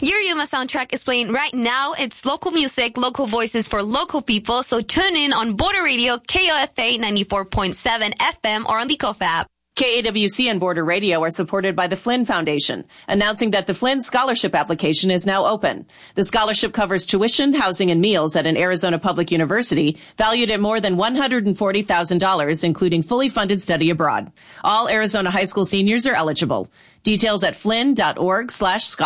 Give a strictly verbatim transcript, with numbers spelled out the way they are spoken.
Your Yuma soundtrack is playing right now. It's local music, local voices for local people. So tune in on Border Radio, K O F A ninety-four point seven F M or on the K O F app. K A W C and Border Radio are supported by the Flynn Foundation, announcing that the Flynn Scholarship application is now open. The scholarship covers tuition, housing, and meals at an Arizona public university valued at more than one hundred forty thousand dollars, including fully funded study abroad. All Arizona high school seniors are eligible. Details at flynn dot org slash scholarship.